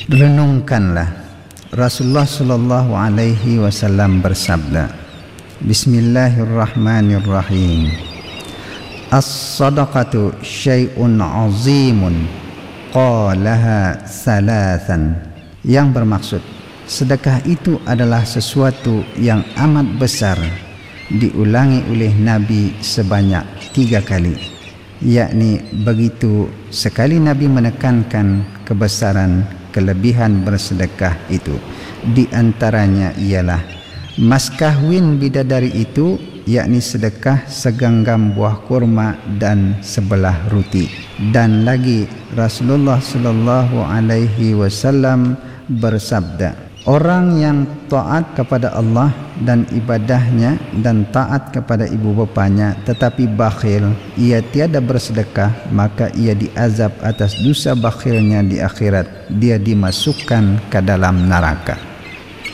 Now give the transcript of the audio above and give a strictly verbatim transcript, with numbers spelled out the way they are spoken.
Renungkanlah. Rasulullah sallallahu alaihi wasallam bersabda, Bismillahirrahmanirrahim. As-sadaqatu syai'un azimun qalaha salasan. Yang bermaksud, sedekah itu adalah sesuatu yang amat besar, diulangi oleh Nabi sebanyak tiga kali, yakni begitu sekali Nabi menekankan kebesaran kelebihan bersedekah itu. Di antaranya ialah mas kahwin bidadari itu, yakni sedekah segenggam buah kurma dan sebelah ruti. Dan lagi Rasulullah sallallahu alaihi wasallam bersabda, orang yang taat kepada Allah dan ibadahnya dan taat kepada ibu bapanya tetapi bakhil, ia tiada bersedekah, maka ia diazab atas dosa bakhilnya di akhirat, dia dimasukkan ke dalam neraka.